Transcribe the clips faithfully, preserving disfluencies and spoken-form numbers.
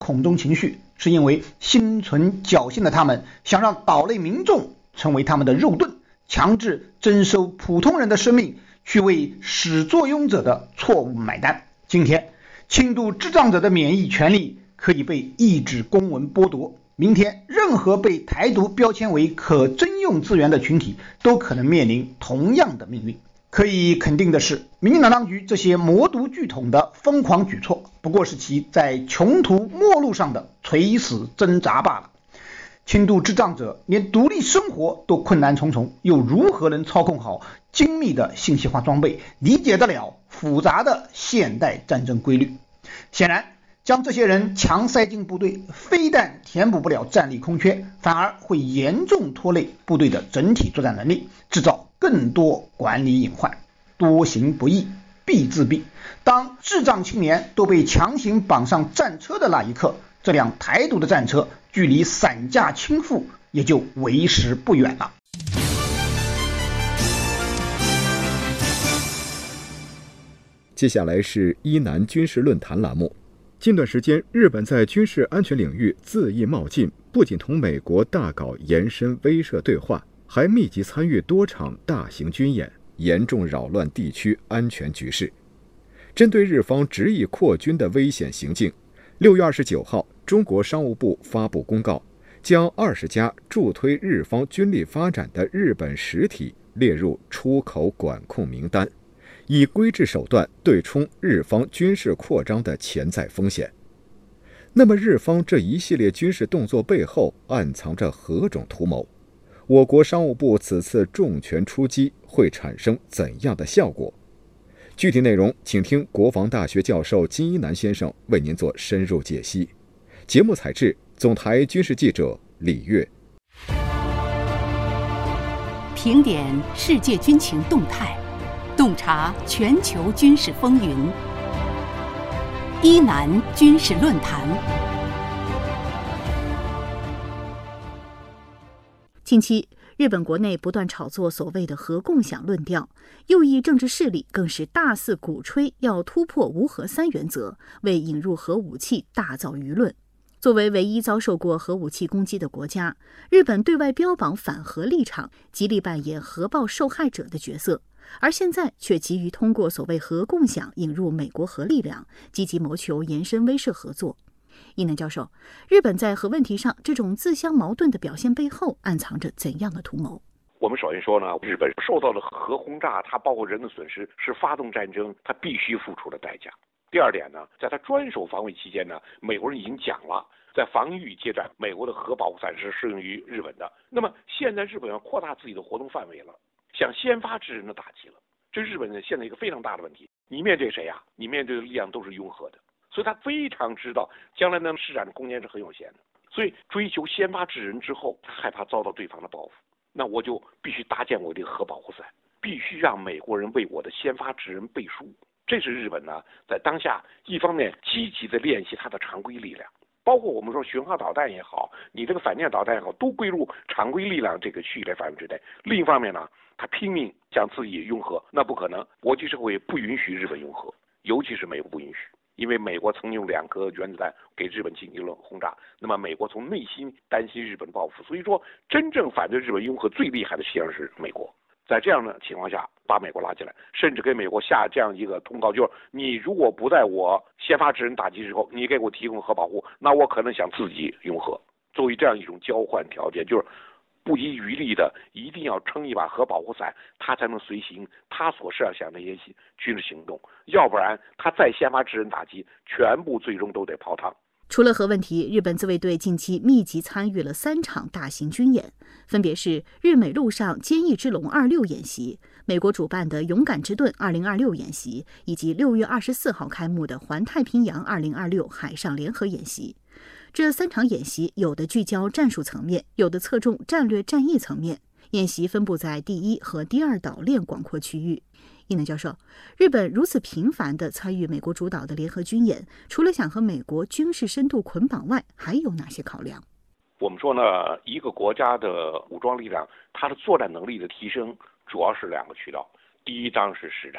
恐中情绪，是因为心存侥幸的他们想让岛内民众成为他们的肉盾，强制征收普通人的生命，去为始作俑者的错误买单。今天轻度智障者的免疫权利可以被一纸公文剥夺，明天任何被台独标签为可征用资源的群体都可能面临同样的命运。可以肯定的是，民进党当局这些魔毒巨统的疯狂举措，不过是其在穷途末路上的垂死挣扎罢了。轻度智障者连独立生活都困难重重，又如何能操控好精密的信息化装备，理解得了复杂的现代战争规律？显然，将这些人强塞进部队，非但填补不了战力空缺，反而会严重拖累部队的整体作战能力，制造更多管理隐患。多行不义必自毙，当智障青年都被强行绑上战车的那一刻，这辆台独的战车距离散架倾覆也就为时不远了。 接下来是伊南军事论坛栏目。近段时间，日本在军事安全领域恣意冒进，不仅同美国大搞延伸威慑对话，还密集参与多场大型军演，严重扰乱地区安全局势。针对日方执意扩军的危险行径，六月二十九号，中国商务部发布公告，将二十家助推日方军力发展的日本实体列入出口管控名单，以规制手段对冲日方军事扩张的潜在风险。那么，日方这一系列军事动作背后暗藏着何种图谋？我国商务部此次重拳出击会产生怎样的效果？具体内容，请听国防大学教授金一南先生为您做深入解析。节目采制总台军事记者李月。 评点世界军情动态，洞察全球军事风云。伊南军事论坛。 近期，日本国内不断炒作所谓的核共享论调，右翼政治势力更是大肆鼓吹要突破无核三原则，为引入核武器大造舆论。作为唯一遭受过核武器攻击的国家，日本对外标榜反核立场，极力扮演核爆受害者的角色，而现在却急于通过所谓核共享引入美国核力量，积极谋求延伸威慑合作。伊南教授，日本在核问题上这种自相矛盾的表现背后暗藏着怎样的图谋？ 我们首先说呢，日本受到了核轰炸，它包括人的损失，是发动战争它必须付出的代价。第二点呢，在它专守防卫期间呢，美国人已经讲了，在防御阶段，美国的核保护伞是适用于日本的。那么现在日本要扩大自己的活动范围了，向先发制人的打击了。这日本呢现在一个非常大的问题，你面对谁呀、啊？你面对的力量都是拥核的。所以他非常知道将来能施展的空间是很有限的，所以追求先发制人之后，他害怕遭到对方的报复，那我就必须搭建我这个核保护伞，必须让美国人为我的先发制人背书。这是日本呢在当下一方面积极的练习它的常规力量，包括我们说巡航导弹也好，你这个反舰导弹也好，都归入常规力量这个序列范围之内。另一方面呢，他拼命将自己拥核，那不可能，国际社会不允许日本拥核，尤其是美国不允许。因为美国曾用两颗原子弹给日本进行了轰炸，那么美国从内心担心日本的报复，所以说真正反对日本拥核最厉害的实际上是美国。在这样的情况下，把美国拉进来，甚至给美国下这样一个通告，就是你如果不在我先发制人打击之后，你给我提供核保护，那我可能想自己拥核。作为这样一种交换条件，就是不遗余力的一定要撑一把核保护伞，他才能随行他所设想的一些军事行动，要不然他再先发制人打击，全部最终都得泡汤。 除了核问题，日本自卫队近期密集参与了三场大型军演，分别是日美陆上坚毅之龙二六演习、美国主办的勇敢之盾二零二六演习，以及六月二十四号开幕的环太平洋二零二六海上联合演习。这三场演习有的聚焦战术层面，有的侧重战略战役层面。演习分布在第一和第二岛链广阔区域。伊南教授，日本如此频繁地参与美国主导的联合军演，除了想和美国军事深度捆绑外，还有哪些考量？ 我们说呢，一个国家的武装力量，它的作战能力的提升，主要是两个渠道。第一当然是实战，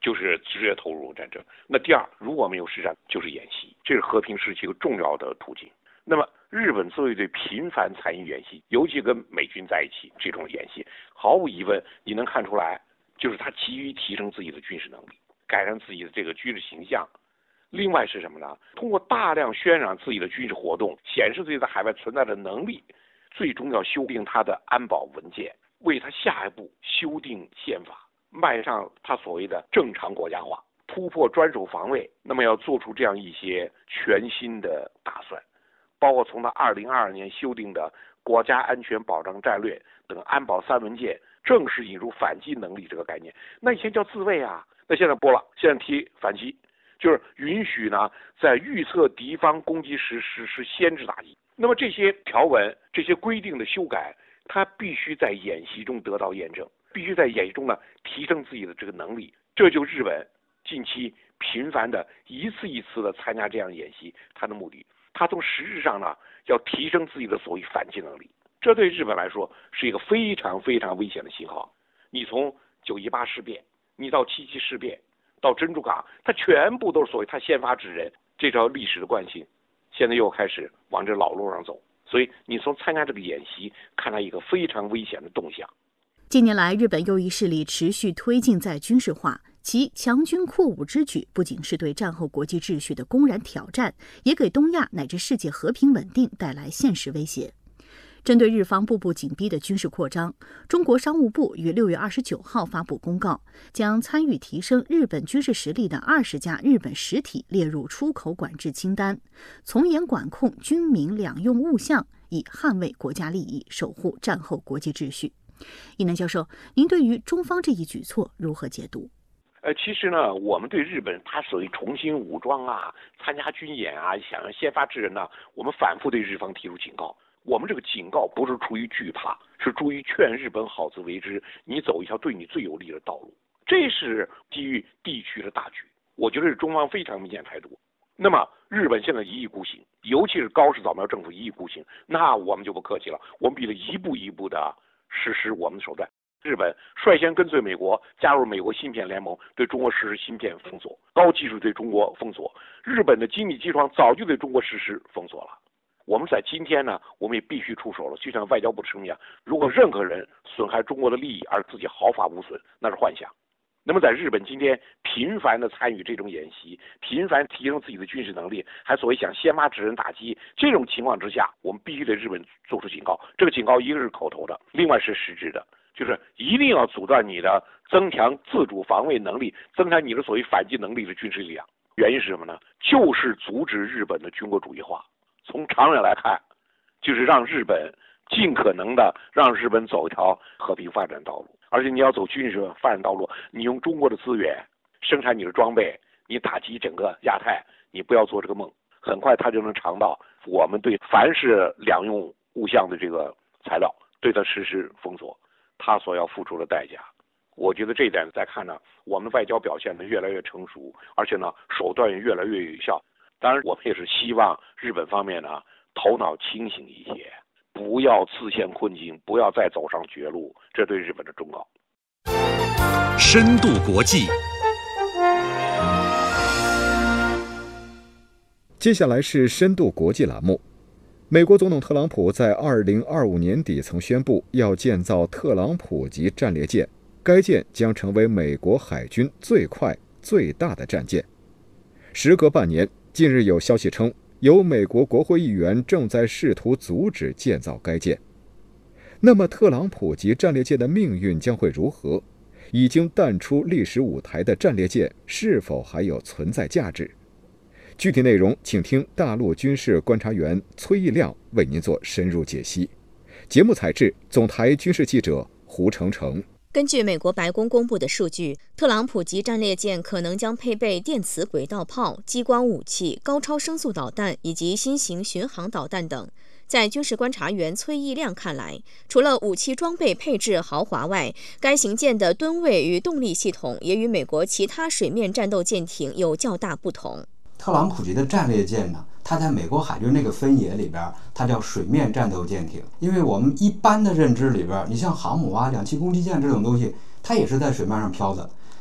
就是直接投入战争。那第二，如果没有实战，就是演习，这是和平时期一个重要的途径。那么日本自卫队频繁参与演习，尤其跟美军在一起，这种演习毫无疑问你能看出来，就是他急于提升自己的军事能力，改善自己的这个军事形象。另外是什么呢？通过大量渲染自己的军事活动，显示自己在海外存在的能力，最终要修订他的安保文件，为他下一步修订宪法迈上他所谓的正常国家化，突破专守防卫。那么要做出这样一些全新的打算，包括从他二零二二年修订的国家安全保障战略等安保三文件，正式引入反击能力这个概念。那以前叫自卫啊，那现在不了，现在提反击，就是允许呢在预测敌方攻击时实施先制打击。那么这些条文、这些规定的修改，它必须在演习中得到验证，必须在演习中呢提升自己的这个能力。这就日本近期频繁的一次一次的参加这样演习，它的目的。他从实质上呢，要提升自己的所谓反击能力，这对日本来说是一个非常非常危险的信号。你从九一八事变，你到七七事变，到珍珠港，它全部都是所谓他先发制人这条历史的惯性，现在又开始往这老路上走。所以你从参加这个演习看到一个非常危险的动向。 近年来，日本右翼势力持续推进在军事化。其强军扩武之举不仅是对战后国际秩序的公然挑战，也给东亚乃至世界和平稳定带来现实威胁。针对日方步步紧逼的军事扩张，中国商务部于六月二十九号发布公告，将参与提升日本军事实力的二十家日本实体列入出口管制清单，从严管控军民两用物项，以捍卫国家利益，守护战后国际秩序。一南教授，您对于中方这一举措如何解读？ 呃，其实呢，我们对日本他所谓重新武装啊、参加军演啊、想要先发制人呢，我们反复对日方提出警告。我们这个警告不是出于惧怕，是出于劝日本好自为之，你走一条对你最有利的道路。这是基于地区的大局，我觉得是中方非常明显态度。那么日本现在一意孤行，尤其是高市早苗政府一意孤行，那我们就不客气了，我们必须一步一步的实施我们的手段。日本率先跟随美国加入美国芯片联盟，对中国实施芯片封锁，高技术对中国封锁。日本的精密机床早就对中国实施封锁了。我们在今天呢，我们也必须出手了。就像外交部声明，如果任何人损害中国的利益而自己毫发无损，那是幻想。那么在日本今天频繁的参与这种演习，频繁提升自己的军事能力，还所谓想先发制人打击，这种情况之下，我们必须对日本做出警告。这个警告一个是口头的，另外是实质的。就是一定要阻断你的增强自主防卫能力，增强你的所谓反击能力的军事力量。原因是什么呢？就是阻止日本的军国主义化。从长远来看，就是让日本尽可能的让日本走一条和平发展道路。而且你要走军事发展道路，你用中国的资源生产你的装备，你打击整个亚太，你不要做这个梦，很快他就能尝到我们对凡是两用物项的这个材料对它实施封锁，他所要付出的代价。我觉得这一点再看呢，我们的外交表现呢越来越成熟，而且呢手段也越来越有效。当然我们也是希望日本方面呢头脑清醒一些，不要自陷困境，不要再走上绝路，这对日本的忠告。 深度国际， 接下来是深度国际栏目。美国总统特朗普在二零二五年底曾宣布要建造特朗普级战列舰，该舰将成为美国海军最快最大的战舰。时隔半年，近日有消息称，有美国国会议员正在试图阻止建造该舰。那么特朗普级战列舰的命运将会如何？已经淡出历史舞台的战列舰是否还有存在价值？具体内容请听大陆军事观察员崔义亮为您做深入解析。节目采制总台军事记者胡成成。 根据美国白宫公布的数据，特朗普级战列舰可能将配备电磁轨道炮、激光武器、高超声速导弹以及新型巡航导弹等。在军事观察员崔义亮看来，除了武器装备配置豪华外，该型舰的吨位与动力系统也与美国其他水面战斗舰艇有较大不同。 特朗普级的战列舰呢，它在美国海军那个分野里边，它叫水面战斗舰艇。因为我们一般的认知里边，你像航母啊、两栖攻击舰这种东西，它也是在水面上飘的。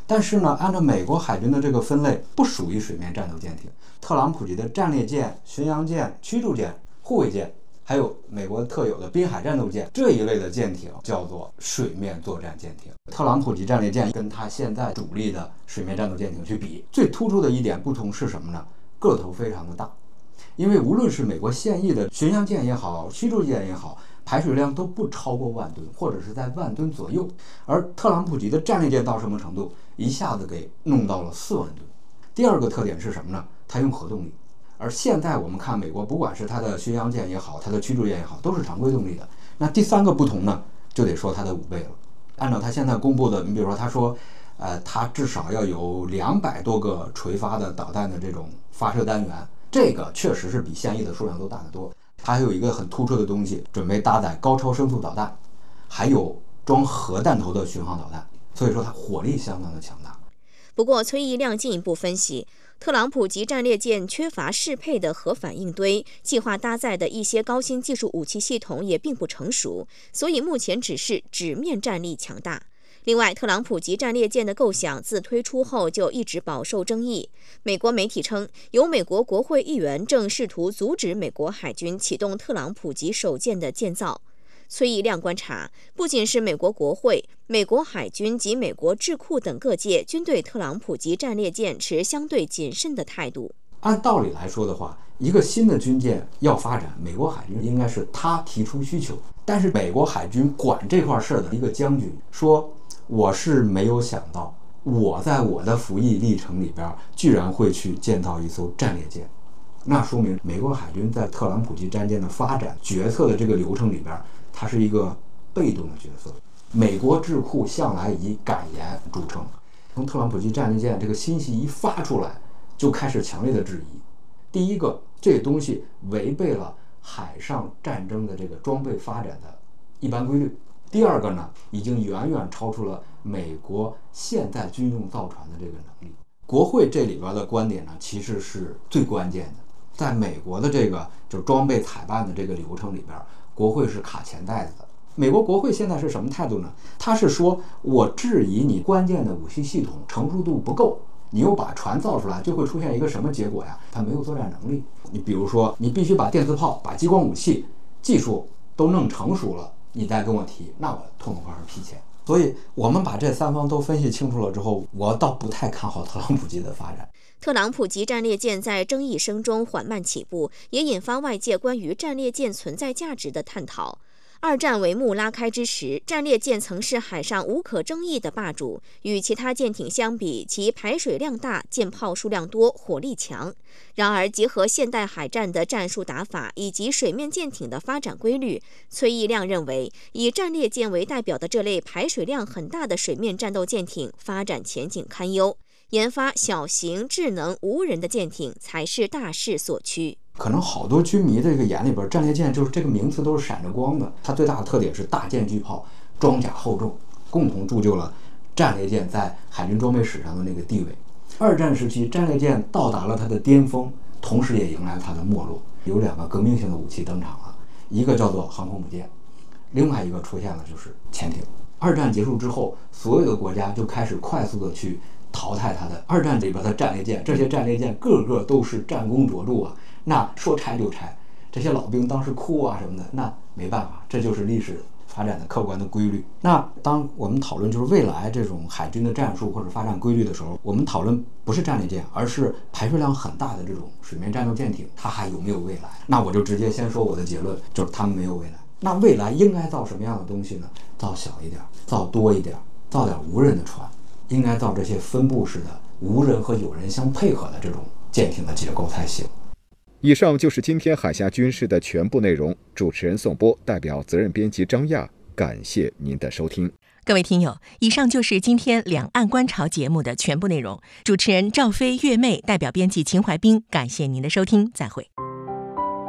但是呢，按照美国海军的这个分类，不属于水面战斗舰艇。特朗普级的战列舰、巡洋舰、驱逐舰、护卫舰，还有美国特有的滨海战斗舰这一类的舰艇叫做水面作战舰艇。特朗普级战列舰跟它现在主力的水面战斗舰艇去比，最突出的一点不同是什么呢？个头非常的大。因为无论是美国现役的巡洋舰也好，驱逐舰也好，排水量都不超过万吨，或者是在万吨左右。而特朗普级的战列舰到什么程度？一下子给弄到了四万吨。第二个特点是什么呢？它用核动力。而现在我们看美国，不管是它的巡洋舰也好，它的驱逐舰也好，都是常规动力的。那第三个不同呢，就得说它的五倍了。按照它现在公布的，你比如说他说，呃，它至少要有两百多个垂发的导弹的这种发射单元，这个确实是比现役的数量都大得多。它还有一个很突出的东西，准备搭载高超声速导弹，还有装核弹头的巡航导弹，所以说它火力相当的强大。 不过，崔义亮进一步分析，特朗普级战列舰缺乏适配的核反应堆，计划搭载的一些高新技术武器系统也并不成熟，所以目前只是纸面战力强大。另外，特朗普级战列舰的构想自推出后就一直饱受争议。美国媒体称，有美国国会议员正试图阻止美国海军启动特朗普级首舰的建造。崔义亮观察，不仅是美国国会、美国海军及美国智库等各界均对特朗普级战列舰持相对谨慎的态度。 按道理来说的话，一个新的军舰要发展，美国海军应该是他提出需求，但是美国海军管这块事儿的一个将军说，我是没有想到，我在我的服役历程里边居然会去建造一艘战列舰。那说明美国海军在特朗普级战舰的发展决策的这个流程里边，它是一个被动的角色。美国智库向来以敢言著称，从特朗普级战列舰这个信息一发出来，就开始强烈的质疑。第一个，这东西违背了海上战争的这个装备发展的一般规律。第二个呢，已经远远超出了美国现代军用造船的这个能力。国会这里边的观点呢，其实是最关键的。在美国的这个就装备采办的这个流程里边，国会是卡钱袋子的。美国国会现在是什么态度呢？他是说，我质疑你关键的武器系统成熟度不够，你又把船造出来，就会出现一个什么结果呀？它没有作战能力。你比如说，你必须把电磁炮、把激光武器技术都弄成熟了，你再跟我提，那我痛痛快快批钱。所以我们把这三方都分析清楚了之后，我倒不太看好特朗普级的发展。 特朗普级战列舰在争议声中缓慢起步，也引发外界关于战列舰存在价值的探讨。二战帷幕拉开之时，战列舰曾是海上无可争议的霸主。与其他舰艇相比，其排水量大、舰炮数量多、火力强。然而，结合现代海战的战术打法以及水面舰艇的发展规律，崔义亮认为，以战列舰为代表的这类排水量很大的水面战斗舰艇发展前景堪忧。研发小型、智能、无人的舰艇才是大势所趋。 可能好多军迷这个眼里边，战列舰就是这个名词都是闪着光的。它最大的特点是大舰巨炮，装甲厚重，共同铸就了战列舰在海军装备史上的那个地位。二战时期，战列舰到达了它的巅峰，同时也迎来了它的没落。有两个革命性的武器登场了，一个叫做航空母舰，另外一个出现了就是潜艇。二战结束之后，所有的国家就开始快速的去淘汰它的二战里边的战列舰，这些战列舰个个都是战功卓著啊，那说拆就拆，这些老兵当时哭啊什么的，那没办法，这就是历史发展的客观的规律。那当我们讨论就是未来这种海军的战术或者发展规律的时候，我们讨论不是战列舰，而是排水量很大的这种水面战斗舰艇，它还有没有未来？那我就直接先说我的结论，就是它们没有未来。那未来应该造什么样的东西呢？造小一点，造多一点，造点无人的船，应该造这些分布式的无人和有人相配合的这种舰艇的结构才行。 以上就是今天海峡军事的全部内容。主持人宋波代表责任编辑张亚，感谢您的收听。 各位听友，以上就是今天两岸观潮节目的全部内容。主持人赵飞、月妹代表编辑秦怀斌，感谢您的收听，再会。